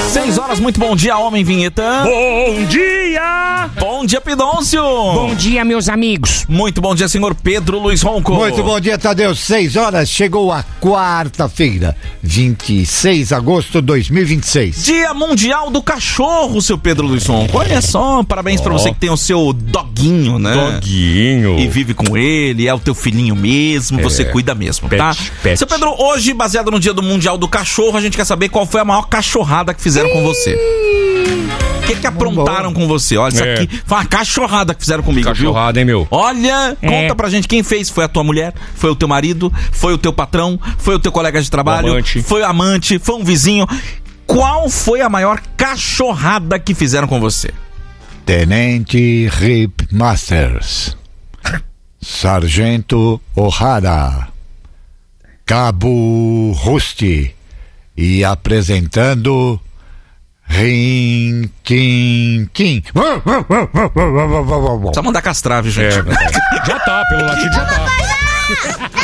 6h, muito bom dia, homem vinheta. Bom dia! Bom dia, Pidôncio. Bom dia, meus amigos. Muito bom dia, senhor Pedro Luiz Ronco. Muito bom dia, Tadeu. 6h, chegou a quarta-feira, 26 de agosto de 2026. Dia Mundial do Cachorro, seu Pedro Luiz Ronco. Olha só, parabéns pra você que tem o seu doguinho, né? Doguinho. E vive com ele, é o teu filhinho mesmo, você cuida mesmo, tá? Pet. Seu Pedro, hoje, baseado no dia do Mundial do Cachorro, a gente quer saber qual foi a maior cachorrada que fizeram com você. O que aprontaram com você? Olha, isso aqui foi uma cachorrada que fizeram comigo, Cachorrada, viu? hein, meu? Olha, conta pra gente quem fez. Foi a tua mulher? Foi o teu marido? Foi o teu patrão? Foi o teu colega de trabalho? Amante. Foi o amante? Foi um vizinho? Qual foi a maior cachorrada que fizeram com você? Tenente Rip Masters, Sargento O'Hara, Cabo Rusty e apresentando Rin Tin Tin. Só mandar castrar, viu, gente? Já tá, pelo latido já tá.